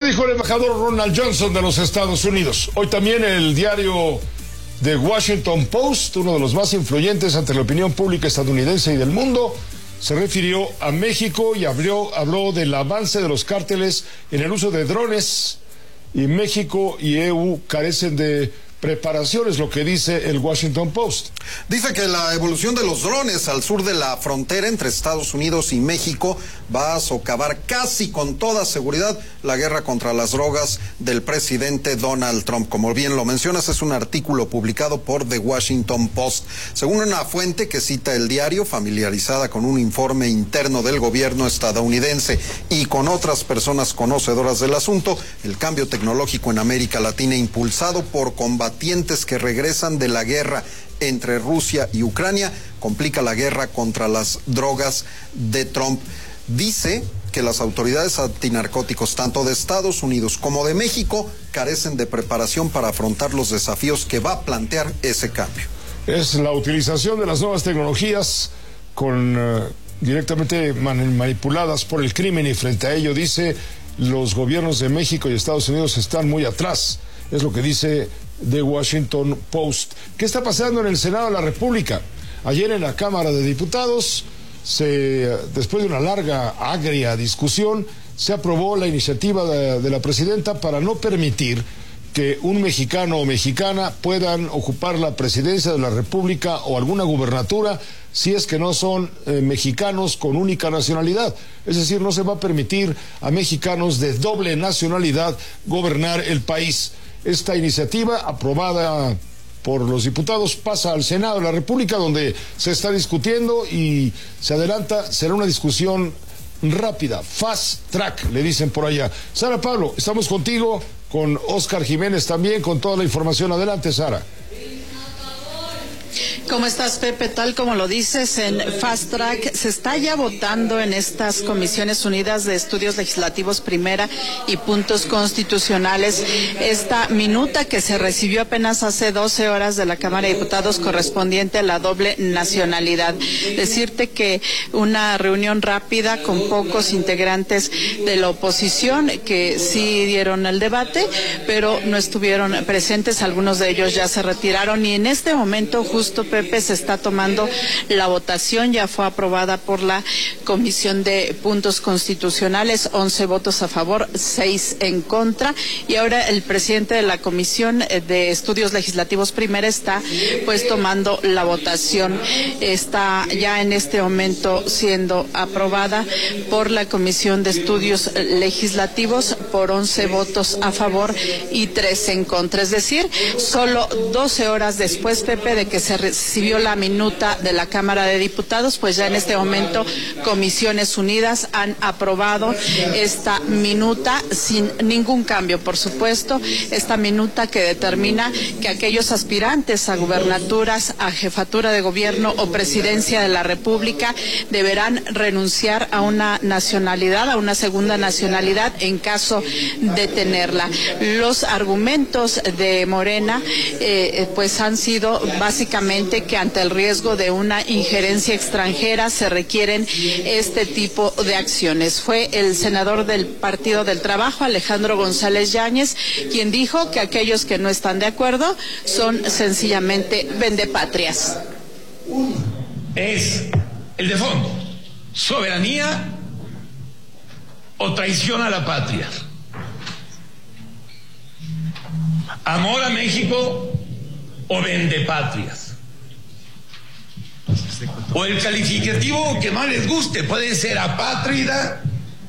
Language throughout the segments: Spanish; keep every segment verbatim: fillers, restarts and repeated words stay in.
dijo el embajador Ronald Johnson de los Estados Unidos. Hoy también el diario The Washington Post, uno de los más influyentes ante la opinión pública estadounidense y del mundo, se refirió a México y habló, habló del avance de los cárteles en el uso de drones, y México y E U carecen de preparación, es lo que dice el Washington Post. Dice que la evolución de los drones al sur de la frontera entre Estados Unidos y México va a socavar casi con toda seguridad la guerra contra las drogas del presidente Donald Trump. Como bien lo mencionas, es un artículo publicado por The Washington Post. Según una fuente que cita el diario, familiarizada con un informe interno del gobierno estadounidense y con otras personas conocedoras del asunto, el cambio tecnológico en América Latina, impulsado por combatientes que regresan de la guerra entre Rusia y Ucrania, complica la guerra contra las drogas de Trump. Dice que las autoridades antinarcóticos, tanto de Estados Unidos como de México, carecen de preparación para afrontar los desafíos que va a plantear ese cambio. Es la utilización de las nuevas tecnologías con uh, directamente man manipuladas por el crimen, y frente a ello, dice, los gobiernos de México y Estados Unidos están muy atrás. Es lo que dice The Washington Post. ¿Qué está pasando en el Senado de la República? Ayer en la Cámara de Diputados, se, después de una larga, agria discusión, se aprobó la iniciativa de, de la presidenta para no permitir que un mexicano o mexicana puedan ocupar la presidencia de la República o alguna gubernatura si es que no son eh, mexicanos con única nacionalidad. Es decir, no se va a permitir a mexicanos de doble nacionalidad gobernar el país. Esta iniciativa, aprobada por los diputados, pasa al Senado de la República, donde se está discutiendo y se adelanta, será una discusión rápida, fast track, le dicen por allá. Sara Pablo, estamos contigo, con Oscar Jiménez también, con toda la información. Adelante, Sara. ¿Cómo estás, Pepe? Tal como lo dices, en Fast Track se está ya votando en estas Comisiones Unidas de Estudios Legislativos Primera y Puntos Constitucionales esta minuta que se recibió apenas hace doce horas de la Cámara de Diputados correspondiente a la doble nacionalidad. Decirte que una reunión rápida con pocos integrantes de la oposición que sí dieron el debate, pero no estuvieron presentes, algunos de ellos ya se retiraron, y en este momento justo, Pepe, se está tomando la votación. Ya fue aprobada por la Comisión de Puntos Constitucionales, once votos a favor, seis en contra, y ahora el presidente de la Comisión de Estudios Legislativos Primera está pues tomando la votación. Está ya en este momento siendo aprobada por la Comisión de Estudios Legislativos por once votos a favor y tres en contra. Es decir, solo doce horas después, Pepe, de que se recibió la minuta de la Cámara de Diputados, pues ya en este momento Comisiones Unidas han aprobado esta minuta sin ningún cambio, por supuesto, esta minuta que determina que aquellos aspirantes a gubernaturas, a jefatura de gobierno o presidencia de la República deberán renunciar a una nacionalidad, a una segunda nacionalidad en caso de tenerla. Los argumentos de Morena eh, pues han sido básicamente que ante el riesgo de una injerencia extranjera se requieren este tipo de acciones. Fue el senador del Partido del Trabajo, Alejandro González Yáñez, quien dijo que aquellos que no están de acuerdo son sencillamente vendepatrias. Es el de fondo: soberanía o traición a la patria, amor a México o vendepatrias. O el calificativo que más les guste, puede ser apátrida,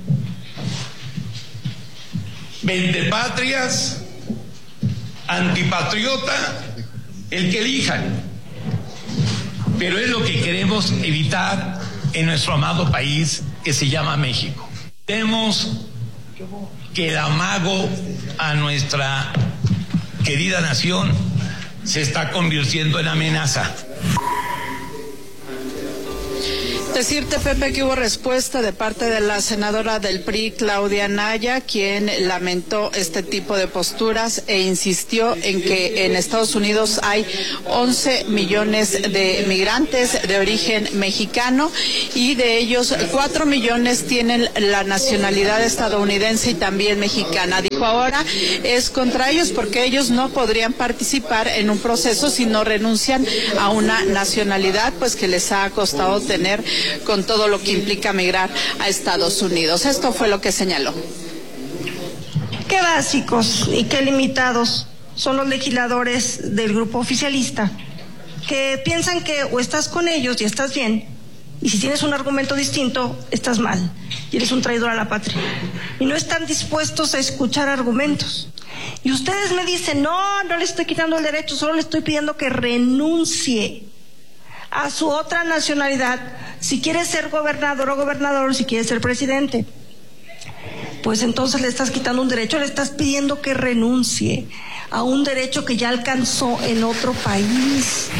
vendepatrias, antipatriota, el que elijan. Pero es lo que queremos evitar en nuestro amado país que se llama México. Vemos que el amago a nuestra querida nación se está convirtiendo en amenaza. Decirte, Pepe, que hubo respuesta de parte de la senadora del P R I, Claudia Anaya, quien lamentó este tipo de posturas e insistió en que en Estados Unidos hay once millones de migrantes de origen mexicano y de ellos cuatro millones tienen la nacionalidad estadounidense y también mexicana. Dijo, ahora es contra ellos porque ellos no podrían participar en un proceso si no renuncian a una nacionalidad, pues que les ha costado tener con todo lo que implica migrar a Estados Unidos. Esto fue lo que señaló. Qué básicos y qué limitados son los legisladores del grupo oficialista, que piensan que o estás con ellos y estás bien, y si tienes un argumento distinto, estás mal, y eres un traidor a la patria. Y no están dispuestos a escuchar argumentos. Y ustedes me dicen, no, no le estoy quitando el derecho, solo le estoy pidiendo que renuncie a su otra nacionalidad, si quiere ser gobernador o gobernador, si quiere ser presidente. Pues entonces le estás quitando un derecho, le estás pidiendo que renuncie a un derecho que ya alcanzó en otro país.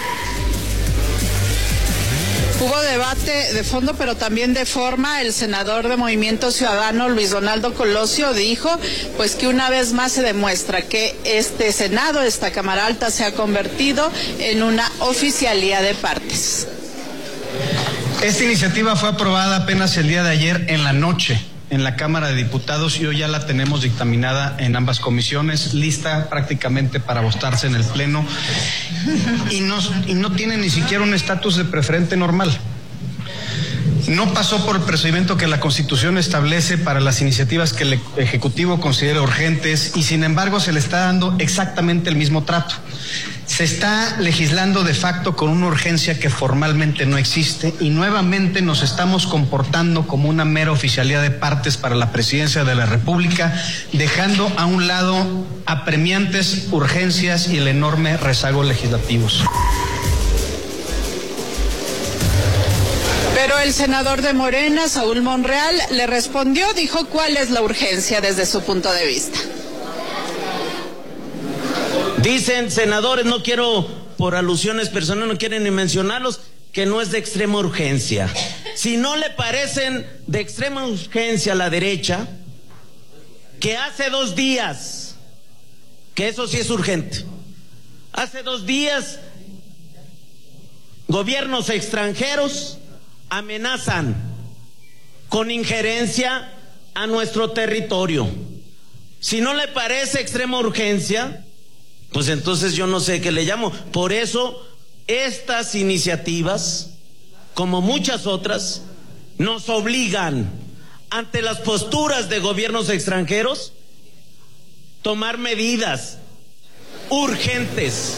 Hubo debate de fondo, pero también de forma. El senador de Movimiento Ciudadano, Luis Donaldo Colosio, dijo pues que una vez más se demuestra que este Senado, esta Cámara Alta, se ha convertido en una oficialía de partes. Esta iniciativa fue aprobada apenas el día de ayer en la noche en la Cámara de Diputados y hoy ya la tenemos dictaminada en ambas comisiones, lista prácticamente para votarse en el Pleno y no, y no tiene ni siquiera un estatus de preferente normal. No pasó por el procedimiento que la Constitución establece para las iniciativas que el Ejecutivo considera urgentes y sin embargo se le está dando exactamente el mismo trato. Se está legislando de facto con una urgencia que formalmente no existe y nuevamente nos estamos comportando como una mera oficialía de partes para la presidencia de la República, dejando a un lado apremiantes urgencias y el enorme rezago legislativos. Pero el senador de Morena, Saúl Monreal, le respondió, dijo cuál es la urgencia desde su punto de vista. Dicen senadores, no quiero por alusiones personales, no quieren ni mencionarlos, que no es de extrema urgencia. Si no le parecen de extrema urgencia a la derecha, que hace dos días, que eso sí es urgente, hace dos días gobiernos extranjeros amenazan con injerencia a nuestro territorio. Si no le parece extrema urgencia, pues entonces yo no sé qué le llamo. Por eso estas iniciativas, como muchas otras, nos obligan ante las posturas de gobiernos extranjeros tomar medidas urgentes.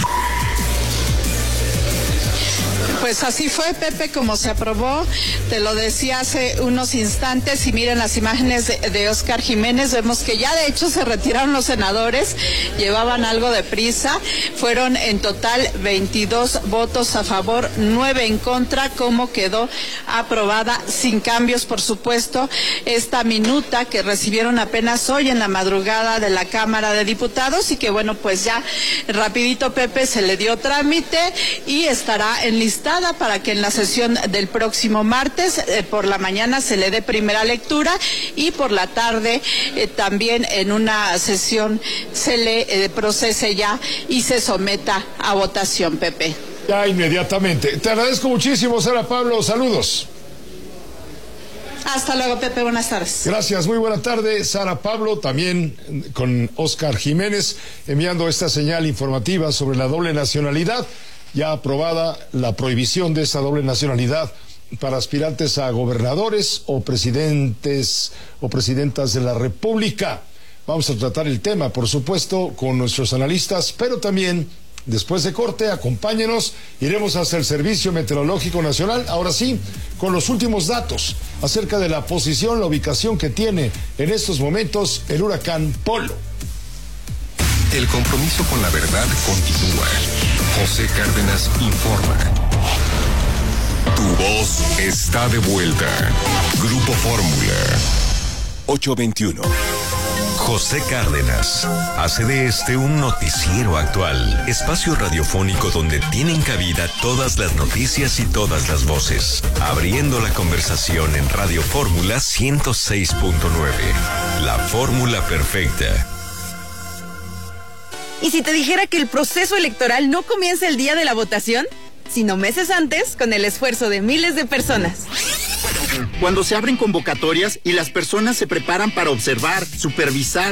Pues así fue, Pepe, como se aprobó, te lo decía hace unos instantes, y miren las imágenes de, de Óscar Jiménez, vemos que ya de hecho se retiraron los senadores, llevaban algo de prisa, fueron en total veintidós votos a favor, nueve en contra, como quedó aprobada, sin cambios, por supuesto, esta minuta que recibieron apenas hoy en la madrugada de la Cámara de Diputados, y que bueno, pues ya rapidito, Pepe, se le dio trámite y estará enlistada para que en la sesión del próximo martes eh, por la mañana se le dé primera lectura y por la tarde eh, también en una sesión se le eh, procese ya y se someta a votación, Pepe. Ya inmediatamente. Te agradezco muchísimo, Sara Pablo. Saludos. Hasta luego, Pepe. Buenas tardes. Gracias. Muy buena tarde, Sara Pablo, también con Óscar Jiménez, enviando esta señal informativa sobre la doble nacionalidad. Ya aprobada la prohibición de esa doble nacionalidad para aspirantes a gobernadores o presidentes o presidentas de la República. Vamos a tratar el tema, por supuesto, con nuestros analistas, pero también, después de corte, acompáñenos, iremos hacia el Servicio Meteorológico Nacional, ahora sí, con los últimos datos acerca de la posición, la ubicación que tiene en estos momentos el huracán Polo. El compromiso con la verdad continúa. José Cárdenas informa. Tu voz está de vuelta. Grupo Fórmula. ocho veintiuno. José Cárdenas hace de este un noticiero actual, espacio radiofónico donde tienen cabida todas las noticias y todas las voces, abriendo la conversación en Radio Fórmula ciento seis punto nueve, la fórmula perfecta. ¿Y si te dijera que el proceso electoral no comienza el día de la votación, sino meses antes, con el esfuerzo de miles de personas? Cuando se abren convocatorias y las personas se preparan para observar, supervisar